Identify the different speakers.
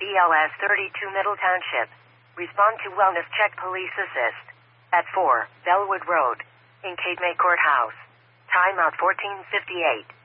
Speaker 1: BLS 32 Middle Township. Respond to Wellness Check Police Assist. At 4, Bellwood Road. In Cape May Courthouse. Timeout 1458.